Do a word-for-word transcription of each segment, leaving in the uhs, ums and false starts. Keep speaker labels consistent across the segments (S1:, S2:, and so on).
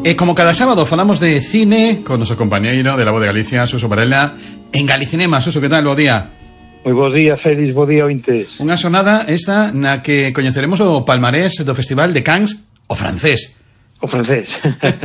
S1: E como cada sábado falamos de cine con noso compañeiro de La Voz de Galicia, Suso Varela, en Galicinema. Suso, que tal? Bo día.
S2: Moi bo día, Félix, bo día, ointes.
S1: Unha xornada esta na que coñeceremos o palmarés do Festival de Cannes, o francés.
S2: O francés.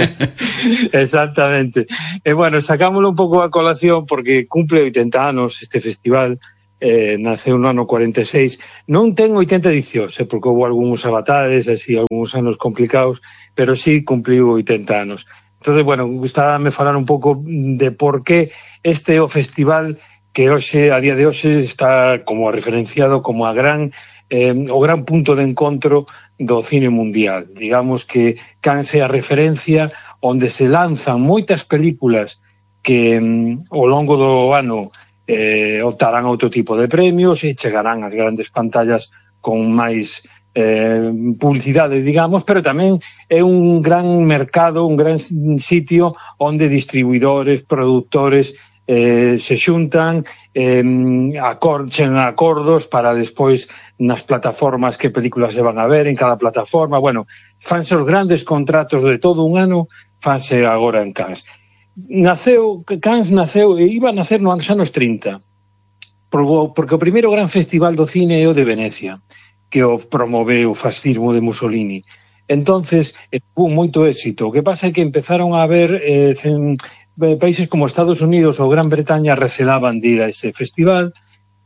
S2: Exactamente. E bueno, sacámoslo un pouco a colación porque cumple oitenta anos este festival. Eh, naceu no ano cuarenta e seis, non ten oitenta edicións, eh, porque houve algúns avatares, así, algúns anos complicados, pero sí cumpliu oitenta anos. Entón, bueno, gustábame falar un pouco de por que este o festival que hoxe, a día de hoxe, está como referenciado como a gran, eh, o gran punto de encontro do cine mundial. Digamos que Cannes é a referencia onde se lanzan moitas películas que mm, ao longo do ano Eh, optarán a outro tipo de premios e chegarán ás grandes pantallas con máis eh, publicidade, digamos, pero tamén é un gran mercado, un gran sitio onde distribuidores, productores eh, se xuntan, eh, acorchen acordos para despois nas plataformas que películas se van a ver en cada plataforma. Bueno, fanse os grandes contratos de todo un ano, fanse agora en Cannes. Naceu, Cannes naceu, e iba a nacer nos anos trinta, porque o primeiro gran festival do cine é o de Venecia, que o promoveu o fascismo de Mussolini. Entonces, hubo moito éxito. O que pasa é que empezaron a haber eh, países como Estados Unidos ou Gran Bretaña recelaban de ir a ese festival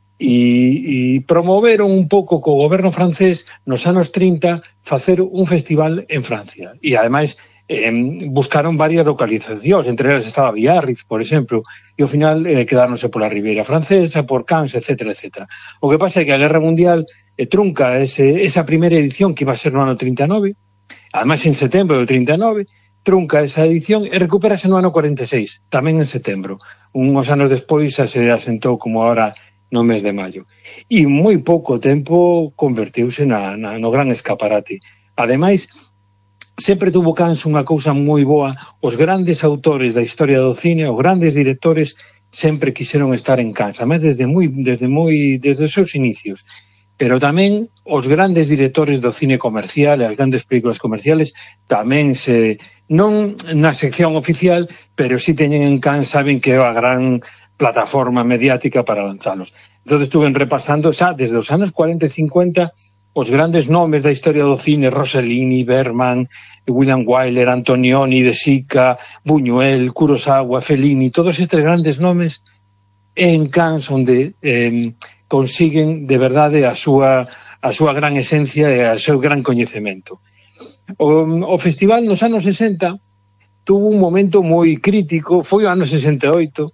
S2: e, e promoveron un pouco co goberno francés nos anos trinta facer un festival en Francia. E ademais Eh, buscaron varias localizacións, entre elas estaba Biarritz, por exemplo, e ao final eh, quedáronse pola Ribeira Francesa, por Cannes, etcétera, etcétera. O que pasa é que a Guerra Mundial eh, trunca ese, esa primeira edición que iba a ser no ano trinta e nove, ademais en setembro do trinta e nove, trunca esa edición e recupérase no ano cuarenta e seis, tamén en setembro. Uns anos despois xa se asentou como ahora no mes de maio. E moi pouco tempo convertiuse na, na, no gran escaparate. Ademais, sempre tuvo Cannes unha cousa moi boa, os grandes autores da historia do cine, os grandes directores, sempre quixeron estar en Cannes, además desde moi, desde moi, desde os seus inicios. Pero tamén os grandes directores do cine comercial, as grandes películas comerciales, tamén se, non na sección oficial, pero si teñen en Cannes, saben que é a gran plataforma mediática para lanzalos. Entón estuven repasando xa desde os anos cuarenta e cincuenta os grandes nomes da historia do cine, Rossellini, Bergman, William Wyler, Antonioni, De Sica, Buñuel, Kurosawa, Fellini, todos estes grandes nomes en Cannes onde eh, consiguen de verdade a súa, a súa gran esencia e o seu gran coñecemento. O, o festival nos anos sesenta tuvo un momento moi crítico, foi o ano sesenta e oito,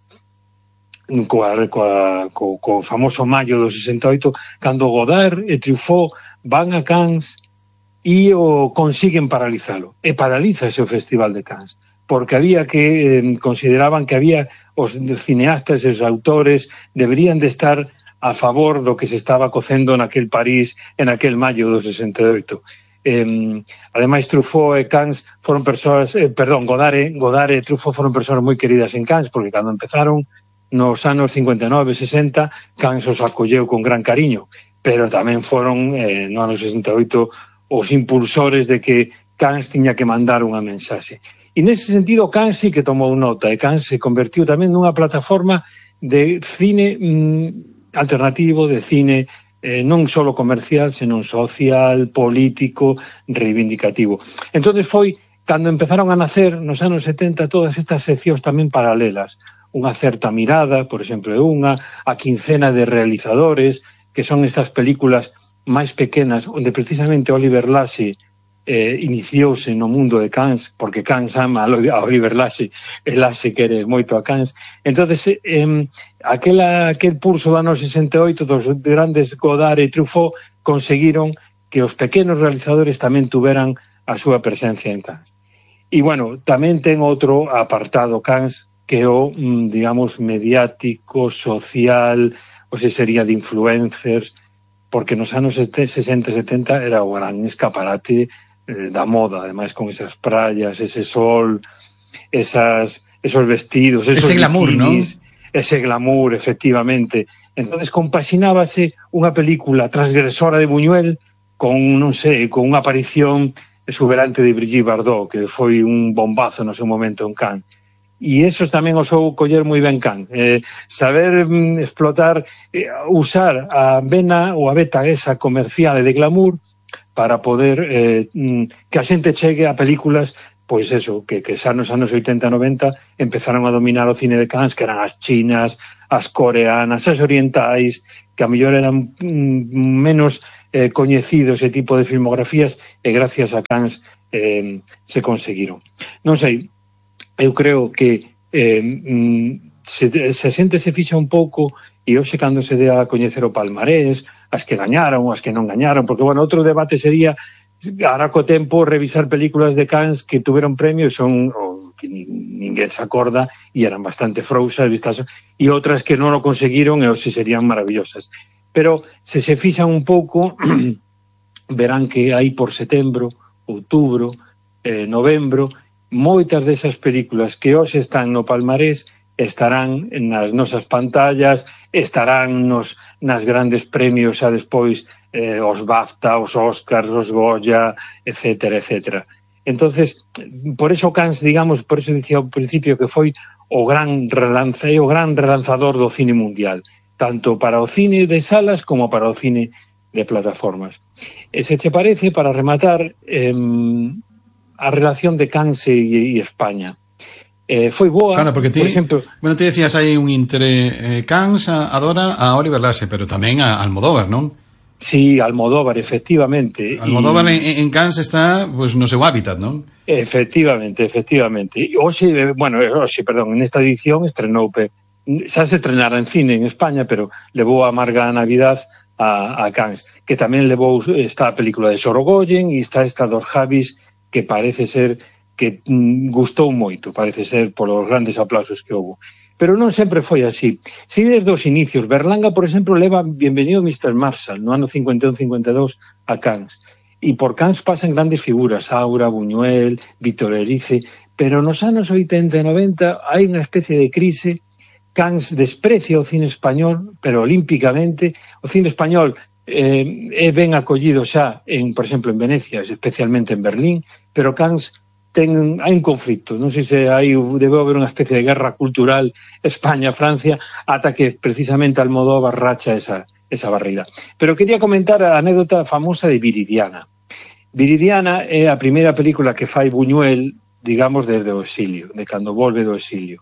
S2: coa, coa, co, co famoso maio do sesenta e oito, cando Godard e Truffaut van a Cannes e o consiguen paralizalo. E paralízase o Festival de Cannes, porque había que, eh, consideraban que había os cineastas e os autores deberían de estar a favor do que se estaba cocendo naquel París en aquel maio do sesenta e oito. Eh, ademais, Truffaut e Cannes foron persoas, eh, perdón, Godard e, Godard e Truffaut foron persoas moi queridas en Cannes, porque cando empezaron nos anos cincuenta e nove, sesenta, Cannes os acolleu con gran cariño, pero tamén foron, eh, no ano sesenta e oito, os impulsores de que Cannes tiña que mandar unha mensaxe. E nese sentido, Cannes sí que tomou nota, e Cannes se convertiu tamén nunha plataforma de cine mm, alternativo, de cine eh, non só comercial, senón social, político, reivindicativo. Entón foi, cando empezaron a nacer nos anos setenta, todas estas seccións tamén paralelas. Unha certa mirada, por exemplo, é unha, a quincena de realizadores, que son estas películas máis pequenas, onde precisamente Oliver Lasse eh, iniciouse no mundo de Cannes, porque Cannes ama a Oliver Lasse, e Lasse quere moito a Cannes. Entón, eh, aquela, aquel pulso do ano sesenta e oito dos grandes Godard e Truffaut conseguiron que os pequenos realizadores tamén tuveran a súa presencia en Cannes. E, bueno, tamén ten outro apartado Cannes, que é o, digamos, mediático, social, ou se sería de influencers, porque nos anos sesenta e setenta era o gran escaparate eh, da moda, ademais con esas praias, ese sol, esas, esos vestidos, esos
S1: ese glamour,
S2: bikinis,
S1: ¿no?
S2: Ese glamour, efectivamente. Entonces compaxinábase unha película transgresora de Buñuel con, non sei, con unha aparición exuberante de Brigitte Bardot, que foi un bombazo no seu momento en Cannes. E esos tamén os ou coller moi ben Cannes. Eh, saber mm, explotar, eh, usar a vena ou a beta esa comercial de glamour para poder eh, mm, que a xente chegue a películas, pois eso, que, que xa nos anos oitenta e noventa empezaron a dominar o cine de Cannes, que eran as chinas, as coreanas, as orientais, que a mellor eran mm, menos eh, coñecidos ese tipo de filmografías, e gracias a Cannes eh, se conseguiron. Non sei, eu creo que eh, se, se a xente se fixa un pouco, e hoxe cando se dé a coñecer o palmarés, as que gañaron, as que non gañaron, porque, bueno, outro debate sería, ahora co tempo, revisar películas de Cannes que tuveron premio e son, o, que ninguén se acorda, e eran bastante frousas, vistas, e outras que non o conseguiron e hoxe serían maravillosas. Pero, se se fixan un pouco, verán que hai por setembro, outubro, eh, novembro, moitas desas películas que hoxe están no palmarés estarán nas nosas pantallas, estarán nos, nas grandes premios xa despois, eh, os BAFTA, os Oscars, os Goya, etcétera, etcétera. Entonces, por eso Cannes, digamos, por eso dicía ao principio que foi o gran relanza, o gran relanzador do cine mundial, tanto para o cine de salas como para o cine de plataformas. E se te parece, para rematar, eh, a relación de Cannes e, e España. Eh, foi boa,
S1: claro, porque ti,
S2: por exemplo...
S1: Bueno, ti decías aí un entre eh, Cannes adora a Oliver Lasse, pero tamén a Almodóvar, non?
S2: Sí, Almodóvar, efectivamente.
S1: Almodóvar y... en, en Cannes está, pues, no seu hábitat, non?
S2: Efectivamente, efectivamente. E hoxe, bueno, hoxe, perdón, en esta edición estrenou, xa se estrenara en cine en España, pero levou a amarga Navidad a, a Cannes, que tamén levou esta película de Sorogoyen e está esta dos Javis, que parece ser que mm, gustou moito, parece ser polos grandes aplausos que houve. Pero non sempre foi así. Si desde os inicios, Berlanga, por exemplo, leva Bienvenido mister Marshall no ano cincuenta e un cincuenta e dous a Cannes. E por Cannes pasan grandes figuras, Aura, Buñuel, Víctor Erice, pero nos anos oitenta e noventa hai unha especie de crise. Cannes desprecia o cine español, pero olímpicamente. O cine español eh, é ben acollido xa, en, por exemplo, en Venecia, especialmente en Berlín, pero Cannes ten, hai un conflito, non sei se hai, debe haber unha especie de guerra cultural España-Francia, ata que precisamente Almodóvar racha esa, esa barreira. Pero quería comentar a anécdota famosa de Viridiana. Viridiana é a primeira película que fai Buñuel, digamos, desde o exilio, de cando volve do exilio.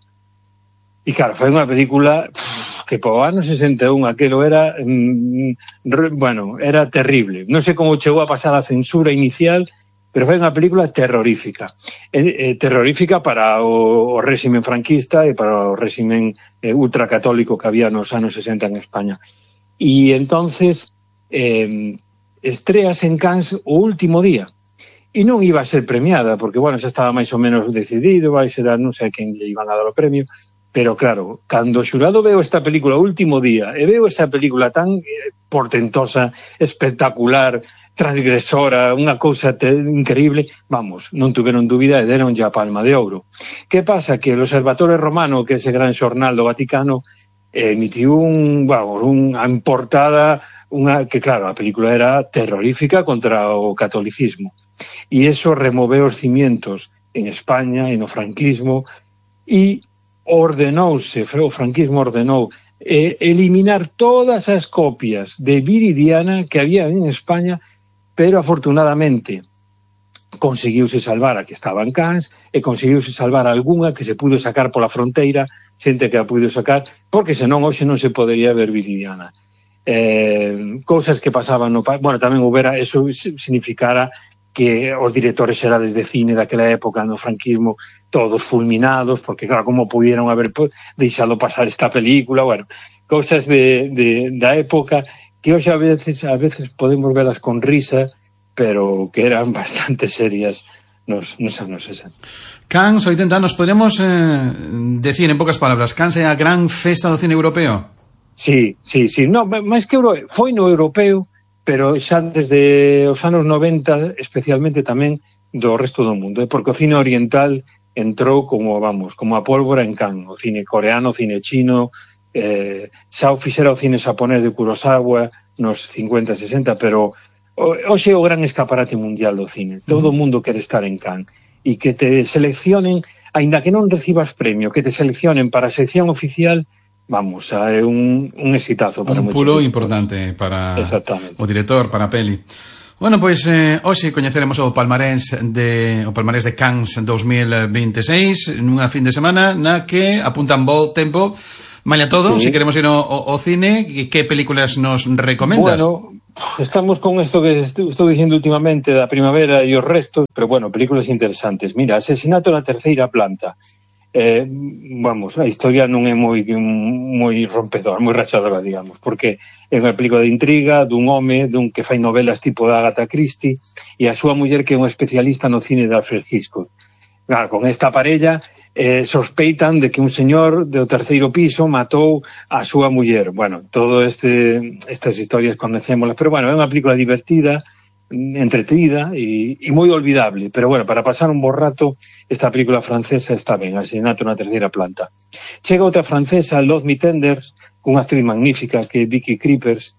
S2: E claro, foi unha película pff, que po ano sesenta e un aquelo era, mm, re, bueno, era terrible. Non sei como chegou a pasar a censura inicial, pero foi unha película terrorífica. Eh, eh, terrorífica para o, o réximen franquista e para o réximen eh, ultracatólico que había nos anos sesenta en España. E entonces eh, estreas en Cannes o último día. E non iba a ser premiada, porque, bueno, xa estaba máis ou menos decidido, vai ser, non sei a quen lle iban a dar o premio, pero, claro, cando o xurado veo esta película o último día, e veo esa película tan eh, portentosa, espectacular, transgresora, unha cousa increíble, vamos, non tuveron dúbida e deron ya a Palma de Ouro. Que pasa? Que o Observatorio Romano, que é ese gran xornal do Vaticano, emitiu un, vamos, unha portada, unha, que claro, a película era terrorífica contra o catolicismo. E eso removeu os cimientos en España e no franquismo e ordenouse, o franquismo ordenou eh, eliminar todas as copias de Viridiana que había en España, pero afortunadamente conseguiuse salvar a que estaba en Cannes e conseguiuse salvar algunha que se pudo sacar pola fronteira, xente que a pudo sacar, porque senón hoxe non se podería ver Viridiana. Eh, cousas que pasaban no país, bueno, tamén houbera, eso significara que os directores xerales de cine daquela época no franquismo todos fulminados, porque claro, como pudieron haber deixado pasar esta película, bueno, cousas de, de, da época que hoxe a veces, a veces podemos velas con risa, pero que eran bastante serias nos, nos anos sesenta.
S1: Cannes, oitenta anos, podríamos eh, decir en pocas palabras, Cannes é a gran festa do cine europeo?
S2: Sí, sí, sí, no, máis que euro, foi no europeo, pero xa desde os anos noventa, especialmente tamén do resto do mundo, porque o cine oriental entrou como, vamos, como a pólvora en Cannes, o cine coreano, o cine chino, eh, xa o fixera o cine xaponés de Kurosawa nos cincuenta, sesenta, pero hoxe é o gran escaparate mundial do cine. Todo o mundo quere estar en Cannes. E que te seleccionen, aínda que non recibas premio, que te seleccionen para a sección oficial, vamos, é un, un exitazo para
S1: un pulo importante para o director, para a peli. Bueno, pois eh, hoxe coñeceremos o palmarés de o palmarés de Cannes dos mil veintiséis nunha fin de semana na que apuntan bo tempo. Malia todo, sí. Si queremos ir ao, ao cine, que películas nos recomendas?
S2: Bueno, estamos con esto que estou dicindo últimamente da primavera e os restos, pero bueno, películas interesantes. Mira, Asesinato na terceira planta. Eh, vamos, a historia non é moi moi rompedora, moi rachadora, digamos, porque é unha película de intriga dun home, dun que fai novelas tipo da Agatha Christie, e a súa muller que é unha especialista no cine de Alfred Hitchcock. Claro, con esta parella eh, sospeitan de que un señor do terceiro piso matou a súa muller. Bueno, todo este estas historias conocémoslas, pero bueno, é unha película divertida, entretida e, e moi olvidable, pero bueno, para pasar un bo rato, esta película francesa está ben, Asesinato na terceira planta. Chega outra francesa, Love Me Tenders, cunha actriz magnífica que é Vicky Krieps,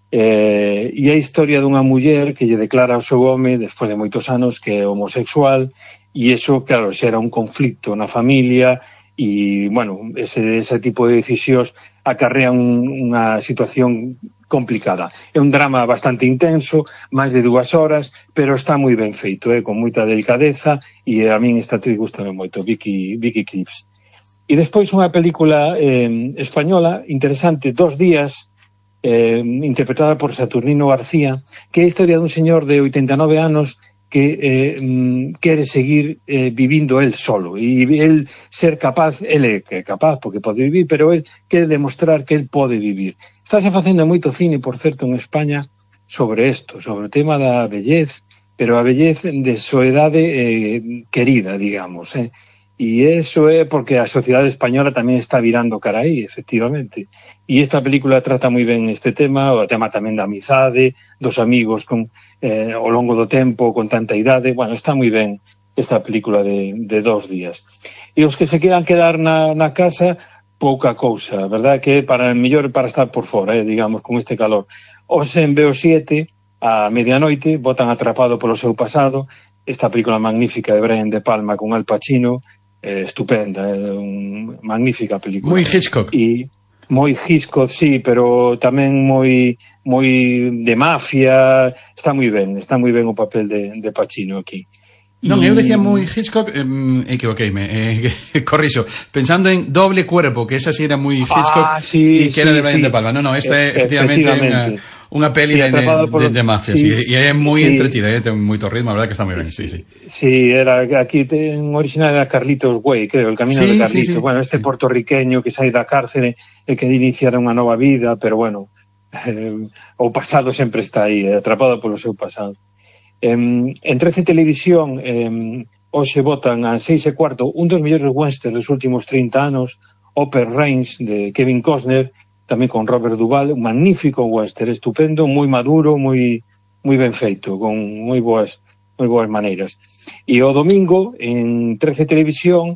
S2: eh, e é a historia dunha muller que lle declara ao seu home, despois de moitos anos, que é homosexual. E iso, claro, xera un conflicto na familia e, bueno, ese, ese tipo de decisións acarrean unha situación complicada. É un drama bastante intenso, máis de dúas horas, pero está moi ben feito, eh, con moita delicadeza, e a min esta actriz gustame moito, Vicky, Vicky Krieps. E despois unha película eh, española interesante, Dos días, eh, interpretada por Saturnino García, que é a historia dun señor de oitenta e nove anos que eh, quere seguir eh, vivindo el solo e el ser capaz, el é que é capaz porque pode vivir, pero el quere demostrar que el pode vivir. Estáse facendo moito cine, por certo, en España sobre isto, sobre o tema da vellez, pero a vellez de soedade eh, querida, digamos, eh. E iso é porque a sociedade española tamén está virando cara aí, efectivamente. E esta película trata moi ben este tema, o tema tamén da amizade, dos amigos con, eh, ao longo do tempo, con tanta idade. Bueno, está moi ben esta película de, de Dos días. E os que se queran quedar na, na casa, pouca cousa, verdad? Que para mellor para estar por fora, eh, digamos, con este calor. Os en B O siete, a medianoite, botan Atrapado polo seu pasado, esta película magnífica de Brian De Palma con Al Pacino, eh, estupenda, eh, un, magnífica película.
S1: Moi Hitchcock.
S2: E moi Hitchcock, sí, pero tamén moi moi de mafia, está moi ben, está moi ben o papel de, de Pacino aquí.
S1: Non, eu decía moi Hitchcock, eh, equivoqueime, eh, corrixo, pensando en Doble Cuerpo, que esa sí era moi Hitchcock,
S2: ah, sí,
S1: e que era
S2: sí,
S1: de Brian
S2: sí.
S1: De Palma. Non, non, esta é efectivamente unha, unha peli
S2: sí,
S1: de,
S2: por...
S1: de, de mafias,
S2: sí,
S1: e, e é moi
S2: sí.
S1: entretida, eh, ten moito ritmo, a verdade que está moi ben, sí, sí.
S2: Sí, era, aquí ten original era Carlitos Way, creo, el camino
S1: sí,
S2: de Carlitos. Sí, sí. Bueno, este sí. Puertorriqueño que sai da cárcere e que iniciara unha nova vida, pero bueno, eh, o pasado sempre está aí, eh, atrapado polo seu pasado. Eh, en trece Televisión, eh, hoxe votan a seis e cuarto un dos mellores westerns dos últimos trinta anos, Upper Range, de Kevin Costner, tamén con Robert Duvall, un magnífico western, estupendo, moi maduro, moi moi ben feito, con moi boas moi boas maneiras. E o domingo, en trece Televisión,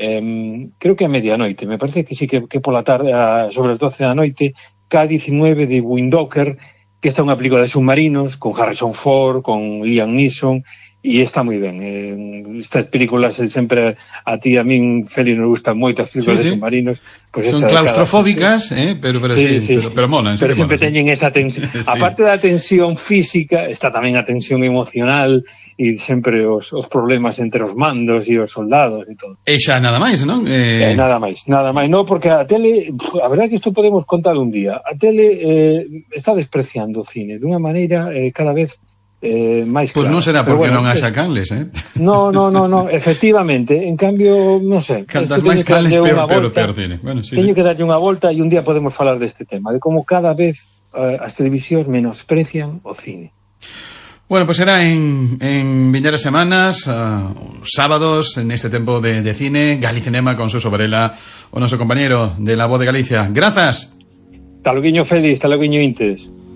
S2: eh, creo que a medianoite, me parece que sí, que, que pola tarde, a, sobre as doce da noite, K diecinueve de Windhoeker, que esta é unha película de submarinos, con Harrison Ford, con Liam Neeson, e está moi ben. Eh, estas películas sempre a ti, a min, Feli, nos gustan moito as películas sí, sí. de submarinos. Pues
S1: son claustrofóbicas, cada... eh, pero, pero sí, sí, sí. Pero, pero molan.
S2: Pero
S1: sí
S2: sempre
S1: molan,
S2: teñen sí. esa tensión. Sí. Aparte da tensión física, está tamén a tensión emocional e sempre os, os problemas entre os mandos e os soldados e todo.
S1: E xa nada máis, non?
S2: Eh... Eh, nada máis, nada máis. No, porque a tele, a verdade que isto podemos contar un día. A tele eh, está despreciando o cine dunha maneira eh, cada vez Eh, máis
S1: pois pues
S2: claro.
S1: Non será porque
S2: bueno,
S1: non haxa canles, eh?
S2: No, no, no, no, efectivamente. En cambio, non sei.
S1: Cantas máis canles, peor, peor, peor cine. Bueno, sí,
S2: teño
S1: sí.
S2: que darlle unha volta e un día podemos falar deste tema, de como cada vez uh, as televisións menosprecian o cine.
S1: Bueno, pues será en, en vindeiras semanas, uh, sábados, en este tempo de, de cine, Galicinema con Suso Varela, o noso compañero de La Voz de Galicia. Grazas.
S2: Taluguiño feliz, taluguiño intes.